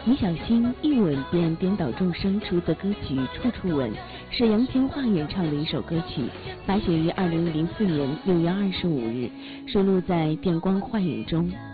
倪小星一吻便颠倒众生出自歌曲《处处吻》，是杨千嬅演唱的一首歌曲，发行于2004年6月25日，收录在《电光幻影》中。